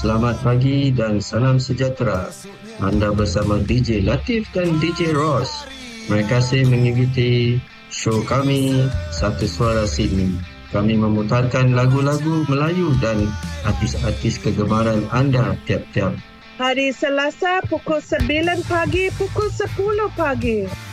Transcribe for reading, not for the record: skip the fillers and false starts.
Selamat pagi dan salam sejahtera. Anda bersama DJ Latif dan DJ Ross. Mereka kasih mengikuti show kami Satu Suara Sydney. Kami memutarkan lagu-lagu Melayu dan artis-artis kegemaran anda tiap-tiap hari Selasa pukul 9 pagi, pukul 10 pagi.